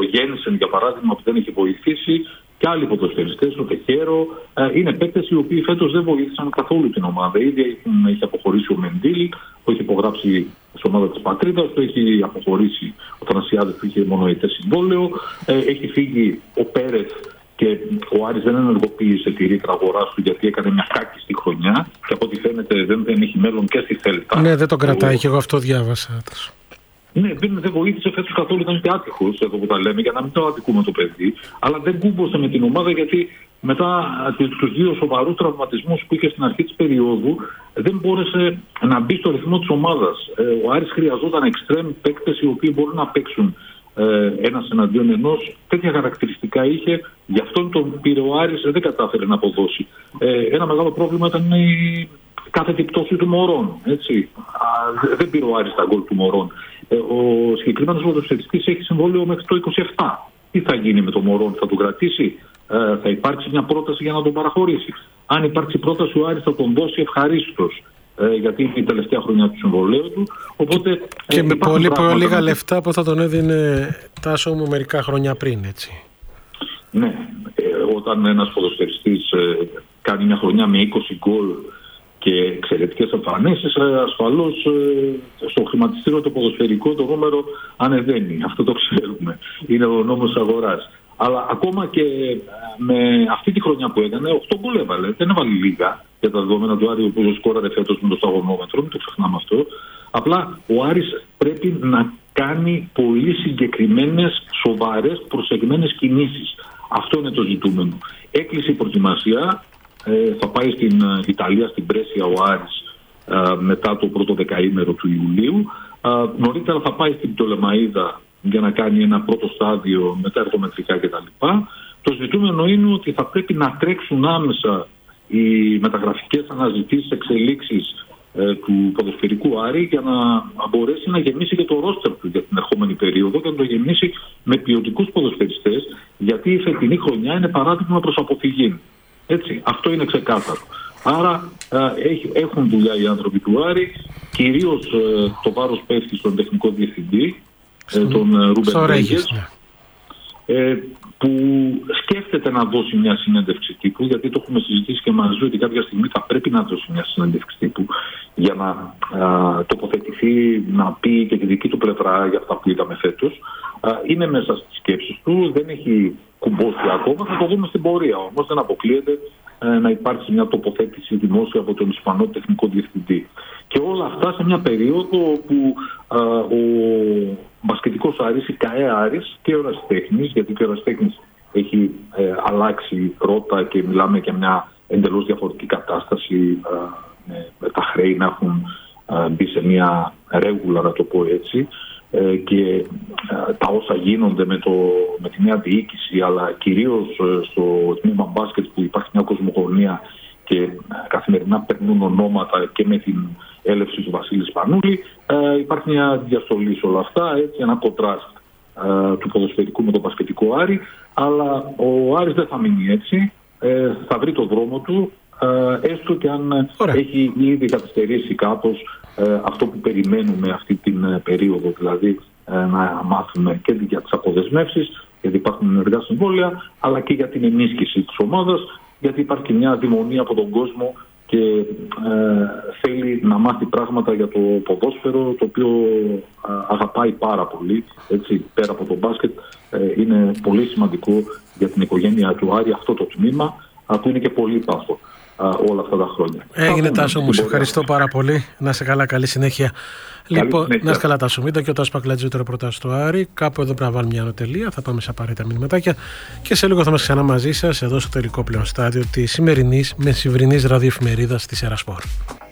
Γένσεν, για παράδειγμα, που δεν έχει βοηθήσει, και άλλοι ποδοσφαιριστές, ο Τεχέρο. Είναι παίκτες οι οποίοι φέτος δεν βοήθησαν καθόλου την ομάδα. Ήδη έχει αποχωρήσει ο Μεντίλ, που έχει υπογράψει στην ομάδα της πατρίδας, το έχει αποχωρήσει ο Θανασιάδης που είχε μονοετές συμβόλαιο, έχει φύγει ο Πέρεθ και ο Άρης δεν ενεργοποίησε τη ρήτρα αγοράς του γιατί έκανε μια κάκιστη χρονιά και από ό,τι φαίνεται δεν έχει μέλλον και στη Θέλτα. Ναι, δεν τον κρατάει και εγώ αυτό διάβασα. Ναι, δεν βοήθησε φέτος καθόλου, ήταν και άτυχος εδώ που τα λέμε, για να μην το αδικούμε το παιδί. Αλλά δεν κούμπωσε με την ομάδα γιατί μετά τους δύο σοβαρούς τραυματισμούς που είχε στην αρχή της περίοδου δεν μπόρεσε να μπει στο ρυθμό της ομάδας. Ο Άρης χρειαζόταν εξτρέμ παίκτες οι οποίοι μπορούν να παίξουν ένας εναντίον ενός. Τέτοια χαρακτηριστικά είχε, γι' αυτόν τον πήρε ο Άρης, δεν κατάφερε να αποδώσει. Ένα μεγάλο πρόβλημα ήταν η κάθετη πτώση του Μωρών. Έτσι. Δεν πήρε ο Άρης τα γκολ του Μωρών. Ο συγκεκριμένος ποδοσφαιριστής έχει συμβόλαιο μέχρι το 27. Τι θα γίνει με το Μωρόν, θα τον κρατήσει, θα υπάρξει μια πρόταση για να τον παραχωρήσει. Αν υπάρξει πρόταση, ο Άρης θα τον δώσει ευχαρίστως, γιατί είναι η τελευταία χρονιά του συμβολέου του. Οπότε, και με πολύ λίγα λεφτά που θα τον έδινε Τάσο μου μερικά χρόνια πριν, έτσι. Ναι, όταν ένας ποδοσφαιριστής κάνει μια χρονιά με 20 γκολ και εξαιρετικές εμφανίσεις, ασφαλώς στο χρηματιστήριο το ποδοσφαιρικό το νούμερο ανεβαίνει. Αυτό το ξέρουμε. Είναι ο νόμος αγοράς. Αλλά ακόμα και με αυτή τη χρονιά που έκανε, 8 γκολ έβαλε. Δεν έβαλε λίγα για τα δεδομένα του Άρη, που σκόραρε φέτος με το σταγονόμετρο, μην το ξεχνάμε αυτό. Απλά ο Άρης πρέπει να κάνει πολύ συγκεκριμένες, σοβαρές, προσεγμένες κινήσεις. Αυτό είναι το ζητούμενο. Έκλεισε η προετοιμασία. Θα πάει στην Ιταλία, στην Πρέσια ο Άρης μετά το πρώτο δεκαήμερο του Ιουλίου. Νωρίτερα θα πάει στην Πτολεμαΐδα για να κάνει ένα πρώτο στάδιο με τα ερθομετρικά κτλ. Το ζητούμενο είναι ότι θα πρέπει να τρέξουν άμεσα οι μεταγραφικές αναζητήσεις, εξελίξεις του ποδοσφαιρικού Άρη για να μπορέσει να γεμίσει και το ρόστερ του για την ερχόμενη περίοδο και να το γεμίσει με ποιοτικούς ποδοσφαιριστές, γιατί η φετινή χρονιά είναι παράδειγμα προς αποφυγή. Έτσι, αυτό είναι ξεκάθαρο. Άρα έχουν δουλειά οι άνθρωποι του Άρη, κυρίως το βάρος πέφτει στον τεχνικό διευθυντή, τον Ρούμπεν Ρέγες, που σκέφτεται να δώσει μια συνέντευξη τύπου, γιατί το έχουμε συζητήσει και μαζί ότι κάποια στιγμή θα πρέπει να δώσει μια συνέντευξη τύπου για να τοποθετηθεί, να πει και τη δική του πλευρά για αυτά που είδαμε φέτος. Είναι μέσα στις σκέψεις του, δεν έχει κουμπώσει ακόμα, θα το δούμε στην πορεία. Όμως δεν αποκλείεται να υπάρξει μια τοποθέτηση δημόσια από τον Ισπανό τεχνικό διευθυντή. Και όλα αυτά σε μια περίοδο που ο μπασκετικός Άρης, η ΚΑΕ Άρης και ο Ερασιτέχνης, γιατί και ο Ερασιτέχνης έχει αλλάξει πρώτα και μιλάμε για μια εντελώς διαφορετική κατάσταση, με τα χρέη να έχουν μπει σε μια ρέγουλα, να το πω έτσι, και τα όσα γίνονται με τη νέα διοίκηση, αλλά κυρίως στο τμήμα μπάσκετ που υπάρχει μια κοσμογονία και καθημερινά περνούν ονόματα και με την έλευση του Βασίλη Σπανούλη, υπάρχει μια διαστολή σε όλα αυτά, έτσι, ένα κοντράστ του ποδοσφαιρικού με τον μπασκετικό Άρη, αλλά ο Άρης δεν θα μείνει έτσι, θα βρει το δρόμο του, έστω και αν έχει ήδη καθυστερήσει κάπως αυτό που περιμένουμε αυτή την περίοδο, δηλαδή να μάθουμε και για τις αποδεσμεύσεις, γιατί υπάρχουν ενεργά συμβόλαια, αλλά και για την ενίσχυση της ομάδας, γιατί υπάρχει μια αδειμονία από τον κόσμο και θέλει να μάθει πράγματα για το ποδόσφαιρο, το οποίο αγαπάει πάρα πολύ, έτσι, πέρα από το μπάσκετ. Είναι πολύ σημαντικό για την οικογένεια του Άρη αυτό το τμήμα, που είναι και πολύ πάθο όλα αυτά τα χρόνια. Έγινε, Τάσο μου, σε ευχαριστώ πάρα πολύ. Να είσαι καλά, καλή συνέχεια. Λοιπόν, να είσαι καλά, Τάσο μου. Ήταν και ο Τάσος Πακλατζής, το ρεπορτάζ στο Άρη. Κάπου εδώ πρέπει να βάλουμε μια ανωτελεία. Θα πάμε σε απαραίτητα μηνυματάκια και σε λίγο θα είμαστε ξανά μαζί σας εδώ στο τελικό πλέον στάδιο της σημερινής μεσημβρινής ραδιοεφημερίδας της Ερασπορ.